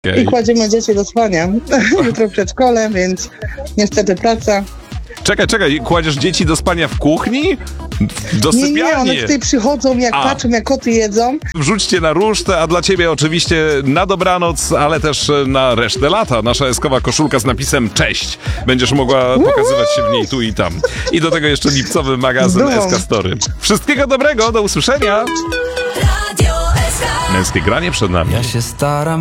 I kładziemy dzieci do spania. Jutro w przedszkole, więc niestety praca. Czekaj, kładziesz dzieci do spania w kuchni? Do sypialni? Nie, one tutaj przychodzą, jak patrzą, jak koty jedzą. Wrzućcie na rusztę, a dla ciebie oczywiście na dobranoc, ale też na resztę lata. Nasza eskowa koszulka z napisem cześć. Będziesz mogła pokazywać się w niej tu i tam. I do tego jeszcze lipcowy magazyn SK Story. Wszystkiego dobrego, do usłyszenia. Męskie granie przed nami. Ja się staram